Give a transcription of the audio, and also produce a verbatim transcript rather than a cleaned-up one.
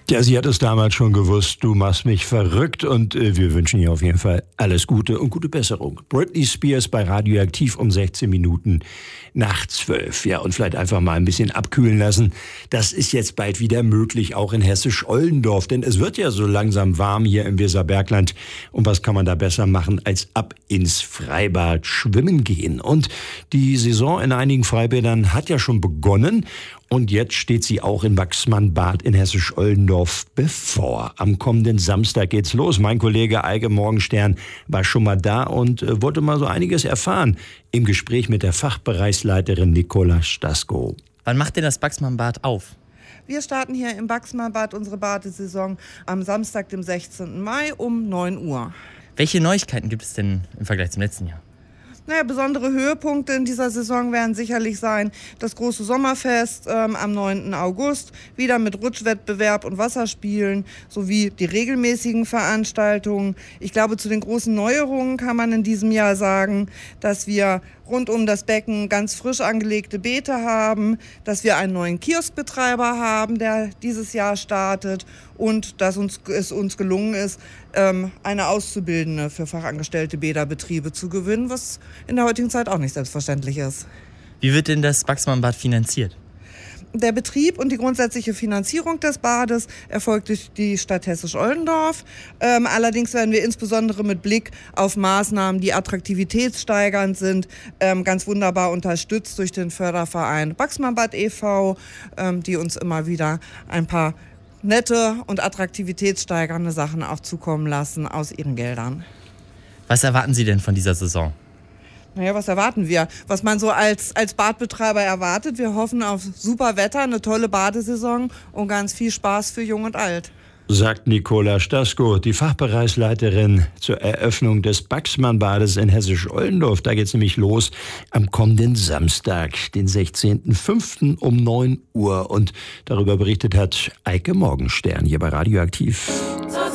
Ja, sie hat es damals schon gewusst, du machst mich verrückt und äh, wir wünschen ihr auf jeden Fall alles Gute und gute Besserung. Britney Spears bei Radioaktiv um sechzehn Minuten nach zwölf. Ja, und vielleicht einfach mal ein bisschen abkühlen lassen. Das ist jetzt bald wieder möglich, auch in Hessisch-Oldendorf, denn es wird ja so langsam warm hier im Weserbergland. Und was kann man da besser machen, als ab ins Freibad schwimmen gehen? Und die Saison in einigen Freibädern hat ja schon begonnen. Und jetzt steht sie auch in Wachsmannbad in Hessisch-Oldendorf bevor. Am kommenden Samstag geht's los. Mein Kollege Eike Morgenstern war schon mal da und äh, wollte mal so einiges erfahren im Gespräch mit der Fachbereichsleiterin Nicola Stasko. Wann macht denn das Wachsmannbad auf? Wir starten hier im Wachsmannbad unsere Badesaison am Samstag, dem sechzehnten Mai um neun Uhr. Welche Neuigkeiten gibt es denn im Vergleich zum letzten Jahr? Naja, besondere Höhepunkte in dieser Saison werden sicherlich sein das große Sommerfest ähm, am neunten August, wieder mit Rutschwettbewerb und Wasserspielen sowie die regelmäßigen Veranstaltungen. Ich glaube, zu den großen Neuerungen kann man in diesem Jahr sagen, dass wir rund um das Becken ganz frisch angelegte Beete haben, dass wir einen neuen Kioskbetreiber haben, der dieses Jahr startet und dass uns, es uns gelungen ist, eine Auszubildende für fachangestellte Bäderbetriebe zu gewinnen, was in der heutigen Zeit auch nicht selbstverständlich ist. Wie wird denn das Wachsmannbad finanziert? Der Betrieb und die grundsätzliche Finanzierung des Bades erfolgt durch die Stadt Hessisch-Oldendorf. Ähm, allerdings werden wir insbesondere mit Blick auf Maßnahmen, die attraktivitätssteigernd sind, ähm, ganz wunderbar unterstützt durch den Förderverein Wachsmannbad e V, ähm, die uns immer wieder ein paar nette und attraktivitätssteigernde Sachen auch zukommen lassen aus ihren Geldern. Was erwarten Sie denn von dieser Saison? Naja, was erwarten wir? Was man so als, als Badbetreiber erwartet. Wir hoffen auf super Wetter, eine tolle Badesaison und ganz viel Spaß für Jung und Alt. Sagt Nicola Stasko, die Fachbereichsleiterin zur Eröffnung des Wachsmannbades in Hessisch-Oldendorf. Da geht's nämlich los am kommenden Samstag, den sechzehnten fünften um neun Uhr. Und darüber berichtet hat Eike Morgenstern hier bei Radioaktiv.